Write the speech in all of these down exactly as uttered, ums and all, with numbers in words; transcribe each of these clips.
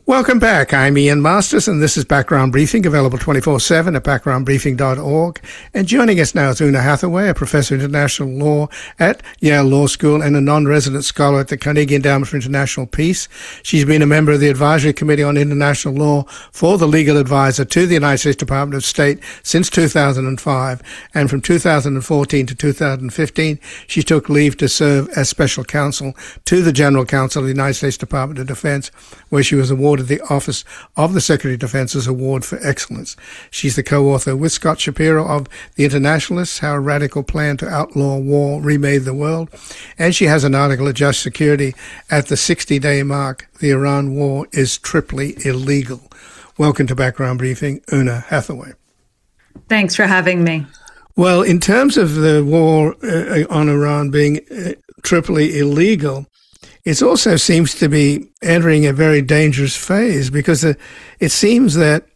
Welcome back. I'm Ian Masters, and this is Background Briefing, available twenty-four seven at background briefing dot org. And joining us now is Una Hathaway, a professor of international law at Yale Law School and a non-resident scholar at the Carnegie Endowment for International Peace. She's been a member of the Advisory Committee on International Law for the Legal Advisor to the United States Department of State since two thousand five. And from two thousand fourteen to two thousand fifteen, she took leave to serve as special counsel to the General Counsel of the United States Department of Defense, where she was awarded the Office of the Secretary of Defense's Award for Excellence. She's the co-author with Scott Shapiro of The Internationalists, How a Radical Plan to Outlaw War Remade the World. And she has an article at Just Security at the sixty-day mark, The Iran War is Triply Illegal. Welcome to Background Briefing, Una Hathaway. Thanks for having me. Well, in terms of the war uh, on Iran being uh, triply illegal, it also seems to be entering a very dangerous phase because it, it seems that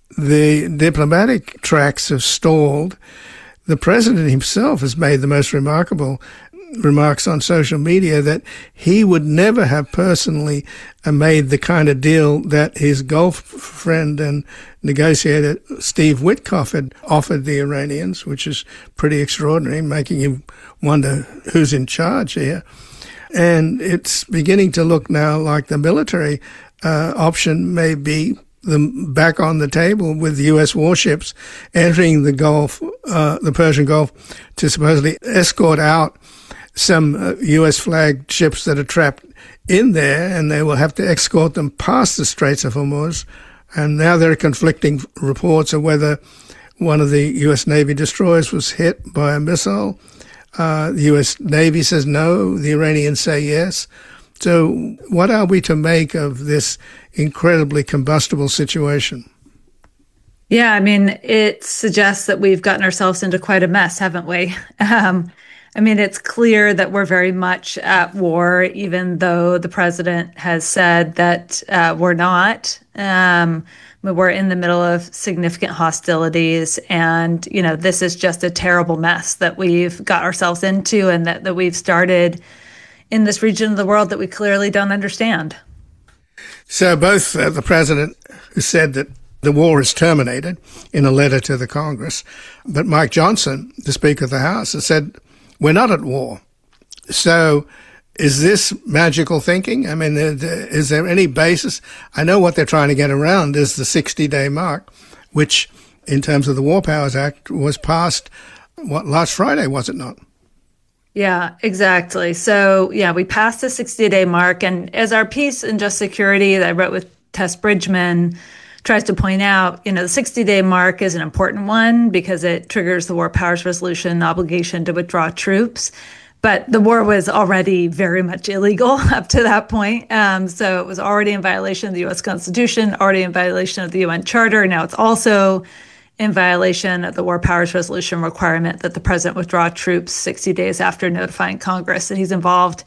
the diplomatic tracks have stalled. The president himself has made the most remarkable remarks on social media that he would never have personally made the kind of deal that his Gulf friend and negotiator Steve Witkoff had offered the Iranians, which is pretty extraordinary, making him wonder who's in charge here. And it's beginning to look now like the military uh, option may be the, back on the table with U S warships entering the Gulf, uh, the Persian Gulf, to supposedly escort out some uh, U S flagged ships that are trapped in there, and they will have to escort them past the Straits of Hormuz. And now there are conflicting reports of whether one of the U S Navy destroyers was hit by a missile. Uh, the U S Navy says no, the Iranians say yes. So what are we to make of this incredibly combustible situation? Yeah, I mean, it suggests that we've gotten ourselves into quite a mess, haven't we? Um, I mean, it's clear that we're very much at war, even though the president has said that uh, we're not. Um, we're in the middle of significant hostilities, and, you know, this is just a terrible mess that we've got ourselves into and that, that we've started in this region of the world that we clearly don't understand. So both uh, the president, who said that the war is terminated in a letter to the Congress, but Mike Johnson, the Speaker of the House, has said, we're not at war. So is this magical thinking? I mean, is there any basis? I know what they're trying to get around is the sixty-day mark, which, in terms of the War Powers Act, was passed, what, last Friday, was it not? Yeah, exactly. So, yeah, we passed the sixty-day mark. And as our piece in Just Security that I wrote with Tess Bridgman tries to point out, you know, the sixty-day mark is an important one because it triggers the War Powers Resolution obligation to withdraw troops. But the war was already very much illegal up to that point. Um, so it was already in violation of the U S Constitution, already in violation of the U N Charter. Now it's also in violation of the War Powers Resolution requirement that the president withdraw troops sixty days after notifying Congress that he's involved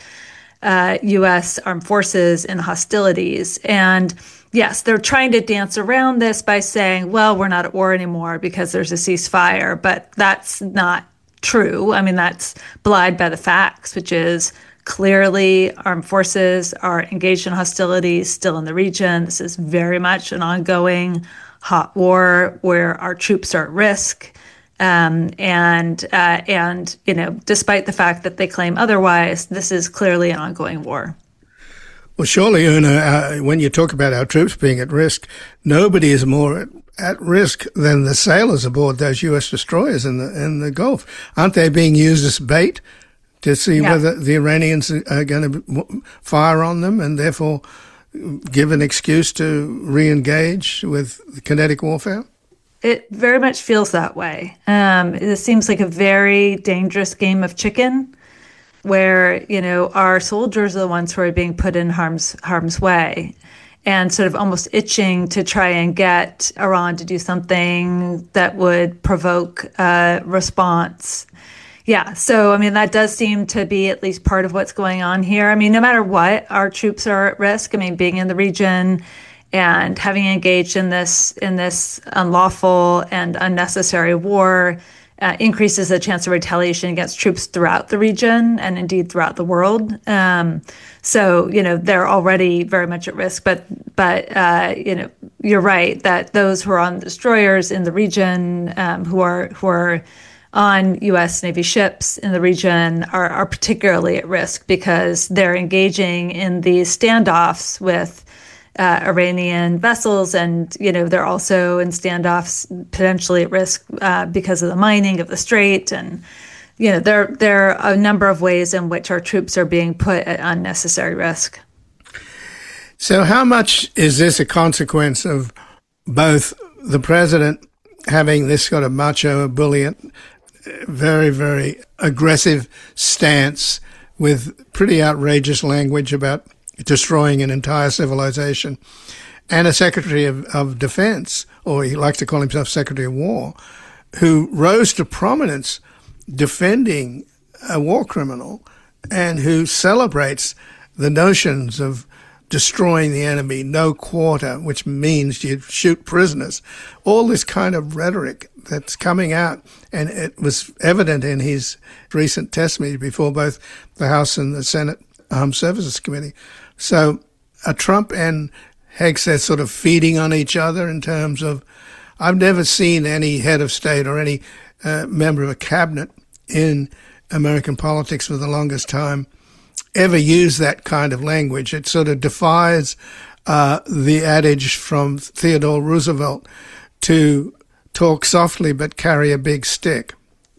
uh, U S armed forces in hostilities. And yes, they're trying to dance around this by saying, well, we're not at war anymore because there's a ceasefire. But that's not true. I mean, that's belied by the facts, which is clearly armed forces are engaged in hostilities still in the region. This is very much an ongoing hot war where our troops are at risk. Um, and, uh, and, you know, despite the fact that they claim otherwise, this is clearly an ongoing war. Well, surely, Una, uh, when you talk about our troops being at risk, nobody is more at, at risk than the sailors aboard those U S destroyers in the in the Gulf. Aren't they being used as bait to see yeah. whether the Iranians are going to fire on them and therefore give an excuse to re-engage with kinetic warfare? It very much feels that way. Um, it seems like a very dangerous game of chicken, where, you know, our soldiers are the ones who are being put in harm's harm's way and sort of almost itching to try and get Iran to do something that would provoke a response. Yeah, so, I mean, that does seem to be at least part of what's going on here. I mean, no matter what, our troops are at risk. I mean, being in the region and having engaged in this in this unlawful and unnecessary war uh, increases the chance of retaliation against troops throughout the region and indeed throughout the world. Um, so, you know, they're already very much at risk. But but uh, you know, you're right that those who are on destroyers in the region, um, who are who are on U S Navy ships in the region, are, are particularly at risk because they're engaging in these standoffs with uh, Iranian vessels, and you know they're also in standoffs potentially at risk uh, because of the mining of the strait, and you know there there are a number of ways in which our troops are being put at unnecessary risk. So, how much is this a consequence of both the president having this sort of macho, ebullient, very, very aggressive stance with pretty outrageous language about destroying an entire civilization, and a Secretary of, of Defense, or he likes to call himself Secretary of War, who rose to prominence defending a war criminal and who celebrates the notions of destroying the enemy, no quarter, which means you shoot prisoners. All this kind of rhetoric that's coming out, and it was evident in his recent testimony before both the House and the Senate Armed Services Committee. So are Trump and Hegseth sort of feeding on each other in terms of, I've never seen any head of state or any uh, member of a cabinet in American politics for the longest time ever use that kind of language. It sort of defies uh, the adage from Theodore Roosevelt to talk softly but carry a big stick.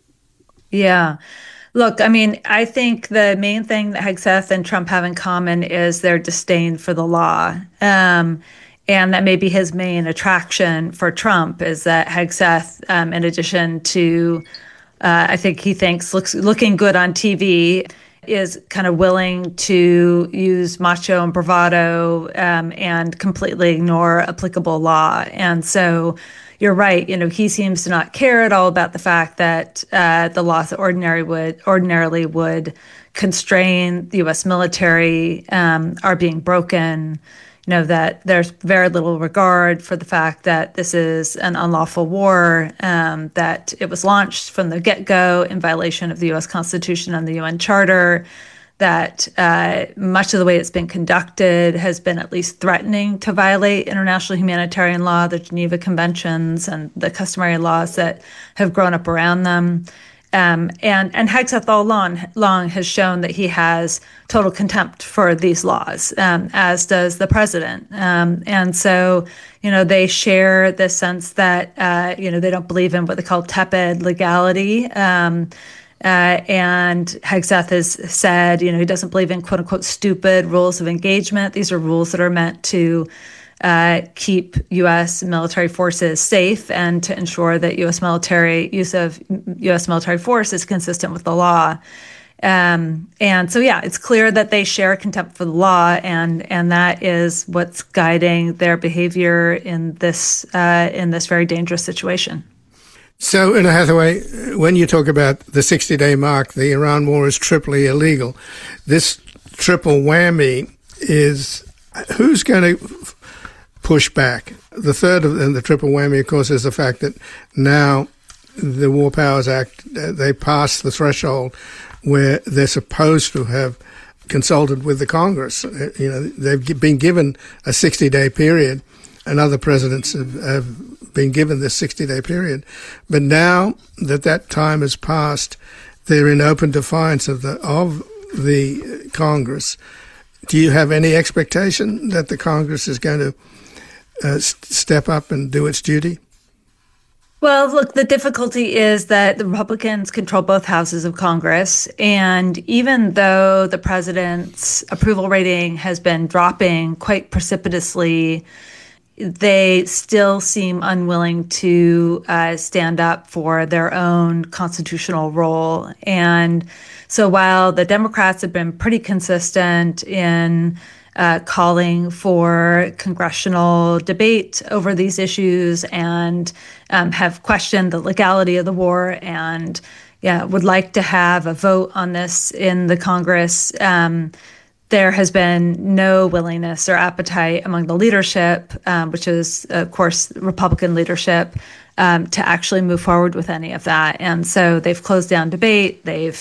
Yeah. Look, I mean, I think the main thing that Hegseth and Trump have in common is their disdain for the law. Um, and that may be his main attraction for Trump, is that Hegseth, um, in addition to, uh, I think he thinks looks looking good on T V, is kind of willing to use macho and bravado um, and completely ignore applicable law. And so you're right. You know, he seems to not care at all about the fact that uh, the laws that ordinary would ordinarily would constrain the U S military um, are being broken. You know, that there's very little regard for the fact that this is an unlawful war, um, that it was launched from the get-go in violation of the U S Constitution and the U N Charter, that uh, much of the way it's been conducted has been at least threatening to violate international humanitarian law, the Geneva Conventions, and the customary laws that have grown up around them. Um, and, and Hegseth all long, long has shown that he has total contempt for these laws, um, as does the president. Um, and so, you know, they share this sense that, uh, you know, they don't believe in what they call tepid legality. Um, uh, and Hegseth has said, you know, he doesn't believe in quote unquote stupid rules of engagement. These are rules that are meant to Uh, keep U S military forces safe and to ensure that U S military use of U S military force is consistent with the law. Um, and so, yeah, it's clear that they share contempt for the law, and and that is what's guiding their behavior in this uh, in this very dangerous situation. So, Una Hathaway, when you talk about the sixty-day mark, the Iran war is triply illegal. This triple whammy is, who's going to push back? The third of and the triple whammy, of course, is the fact that now the War Powers Act, they passed the threshold where they're supposed to have consulted with the Congress. You know, they've been given a sixty-day period, and other presidents have, have been given this sixty-day period. But now that that time has passed, they're in open defiance of the of the Congress. Do you have any expectation that the Congress is going to Uh, step up and do its duty? Well, look, the difficulty is that the Republicans control both houses of Congress. And even though the president's approval rating has been dropping quite precipitously, they still seem unwilling to uh, stand up for their own constitutional role. And so while the Democrats have been pretty consistent in Uh, calling for congressional debate over these issues and um, have questioned the legality of the war and yeah, would like to have a vote on this in the Congress, um, there has been no willingness or appetite among the leadership, um, which is, of course, Republican leadership, um, to actually move forward with any of that. And so they've closed down debate. They've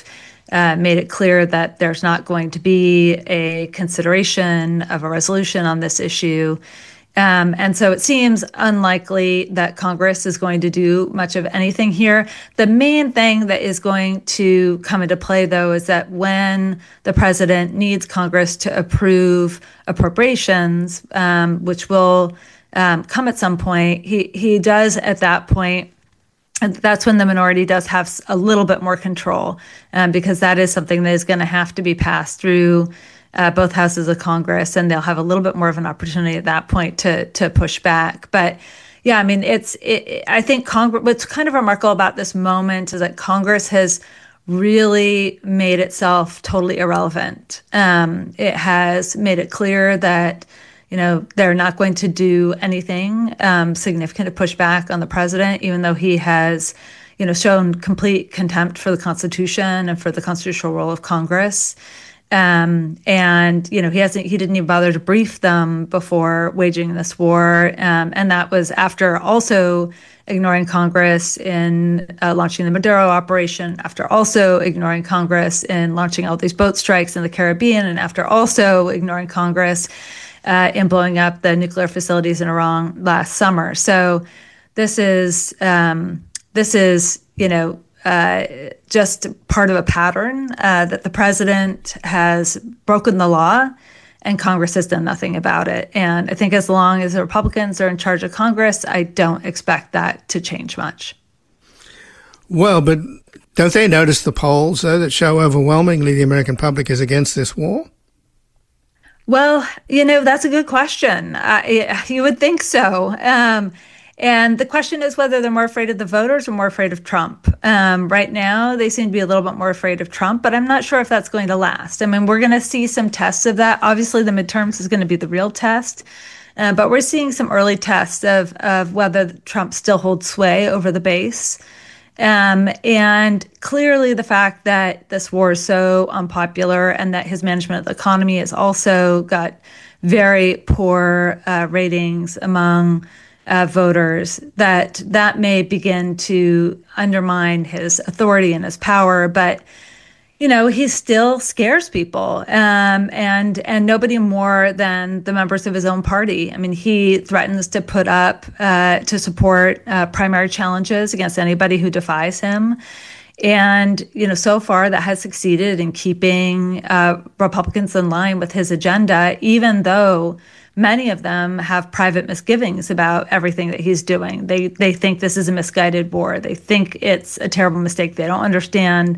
uh, made it clear that there's not going to be a consideration of a resolution on this issue. Um, and so it seems unlikely that Congress is going to do much of anything here. The main thing that is going to come into play, though, is that when the president needs Congress to approve appropriations, um, which will um, come at some point, he, he does at that point. And that's when the minority does have a little bit more control, um, because that is something that is going to have to be passed through Uh, both houses of Congress, and they'll have a little bit more of an opportunity at that point to to push back. But yeah, I mean, it's it, I think Congress. What's kind of remarkable about this moment is that Congress has really made itself totally irrelevant. Um, it has made it clear that you know they're not going to do anything um, significant to push back on the president, even though he has you know shown complete contempt for the Constitution and for the constitutional role of Congress. Um, and, you know, he hasn't, he didn't even bother to brief them before waging this war. Um, and that was after also ignoring Congress in uh, launching the Maduro operation, after also ignoring Congress in launching all these boat strikes in the Caribbean, and after also ignoring Congress uh, in blowing up the nuclear facilities in Iran last summer. So this is, um, this is, you know, Uh, just part of a pattern uh, that the president has broken the law and Congress has done nothing about it. And I think as long as the Republicans are in charge of Congress, I don't expect that to change much. Well, but don't they notice the polls, though, that show overwhelmingly the American public is against this war? Well, you know, that's a good question. Uh, you would think so. Um, And the question is whether they're more afraid of the voters or more afraid of Trump. Um, right now, they seem to be a little bit more afraid of Trump, but I'm not sure if that's going to last. I mean, we're going to see some tests of that. Obviously, the midterms is going to be the real test, uh, but we're seeing some early tests of, of whether Trump still holds sway over the base. Um, and clearly, the fact that this war is so unpopular and that his management of the economy has also got very poor uh, ratings among Uh, voters, that that may begin to undermine his authority and his power. But, you know, he still scares people, um, and and nobody more than the members of his own party. I mean, he threatens to put up, uh, to support uh, primary challenges against anybody who defies him. And, you know, so far that has succeeded in keeping uh, Republicans in line with his agenda, even though many of them have private misgivings about everything that he's doing. They they think this is a misguided war. They think it's a terrible mistake. They don't understand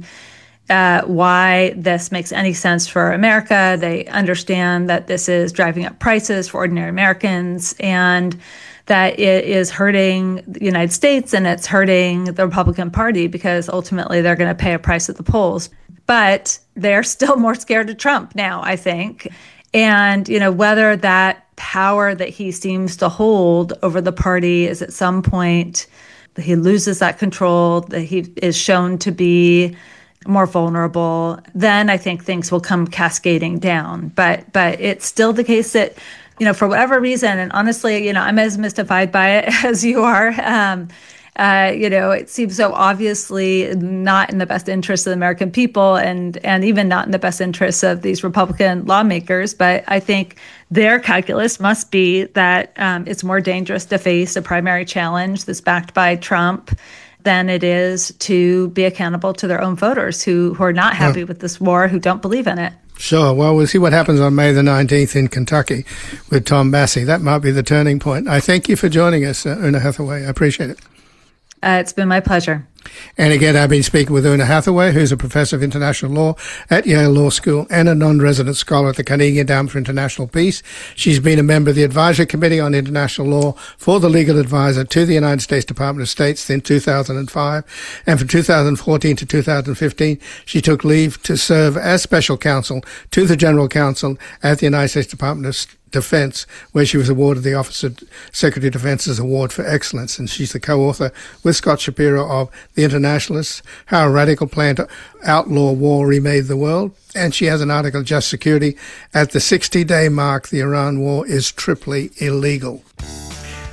uh, why this makes any sense for America. They understand that this is driving up prices for ordinary Americans and that it is hurting the United States and it's hurting the Republican Party because ultimately they're going to pay a price at the polls. But they're still more scared of Trump now, I think. And, you know, whether that power that he seems to hold over the party is at some point that he loses that control, that he is shown to be more vulnerable, then I think things will come cascading down. But but it's still the case that, you know, for whatever reason, and honestly, you know, I'm as mystified by it as you are. Um, Uh, you know, it seems so obviously not in the best interest of the American people and and even not in the best interests of these Republican lawmakers. But I think their calculus must be that um, it's more dangerous to face a primary challenge that's backed by Trump than it is to be accountable to their own voters who, who are not happy yeah. with this war, who don't believe in it. Sure. Well, we'll see what happens on May the nineteenth in Kentucky with Tom Massie. That might be the turning point. I thank you for joining us, uh, Oona Hathaway. I appreciate it. Uh, it's been my pleasure. And again, I've been speaking with Oona Hathaway, who's a professor of international law at Yale Law School and a non-resident scholar at the Carnegie Endowment for International Peace. She's been a member of the Advisory Committee on International Law for the Legal Advisor to the United States Department of State since two thousand five. And from two thousand fourteen to two thousand fifteen, she took leave to serve as special counsel to the General Counsel at the United States Department of State Defense, where she was awarded the Office of Secretary of Defense's Award for Excellence. And she's the co-author with Scott Shapiro of The Internationalists, How a Radical Plan to Outlaw War Remade the World. And she has an article, Just Security, at the sixty-day mark, the Iran war is triply illegal.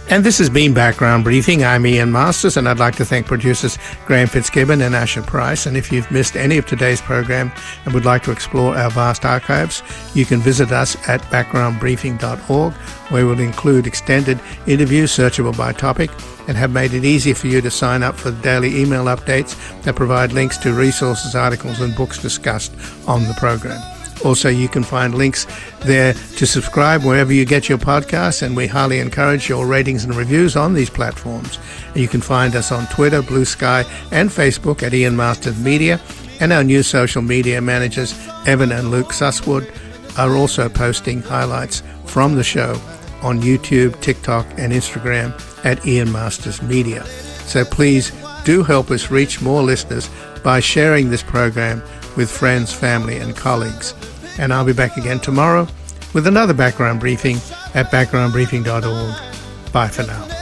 And this has been Background Briefing. I'm Ian Masters, and I'd like to thank producers Graham Fitzgibbon and Asher Price. And if you've missed any of today's program and would like to explore our vast archives, you can visit us at background briefing dot org, where we'll include extended interviews searchable by topic and have made it easy for you to sign up for the daily email updates that provide links to resources, articles and books discussed on the program. Also, you can find links there to subscribe wherever you get your podcasts, and we highly encourage your ratings and reviews on these platforms. And you can find us on Twitter, Blue Sky, and Facebook at Ian Masters Media, and our new social media managers, Evan and Luke Susswood, are also posting highlights from the show on YouTube, TikTok, and Instagram at Ian Masters Media. So please do help us reach more listeners by sharing this program with friends, family, and colleagues. And I'll be back again tomorrow with another background briefing at background briefing dot org. Bye for now.